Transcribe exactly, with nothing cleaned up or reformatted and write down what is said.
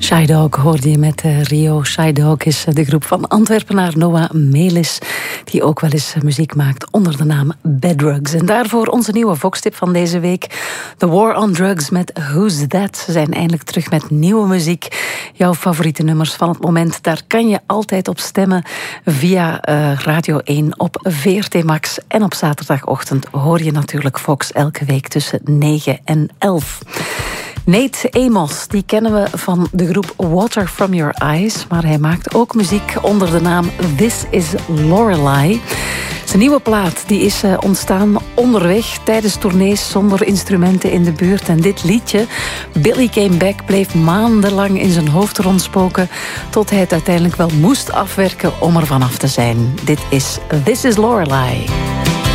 Shy Dog hoorde je met uh, Rio. Shy Dog is uh, de groep van Antwerpenaar Noah Melis, die ook wel eens uh, muziek maakt onder de naam Bad Drugs. En daarvoor onze nieuwe Vox-tip van deze week. The War on Drugs met Who's That. Ze zijn eindelijk terug met nieuwe muziek. Jouw favoriete nummers van het moment, daar kan je altijd op stemmen via uh, Radio één op V R T Max. En op zaterdagochtend hoor je natuurlijk Vox elke week tussen negen en elf. Nate Amos, die kennen we van de groep Water From Your Eyes, maar hij maakt ook muziek onder de naam This Is Lorelei. Zijn nieuwe plaat die is uh, ontstaan onderweg tijdens tournees zonder instrumenten in de buurt. En dit liedje, Billy Came Back, bleef maandenlang in zijn hoofd rondspoken, tot hij het uiteindelijk wel moest afwerken om er vanaf te zijn. Dit is This Is Lorelei.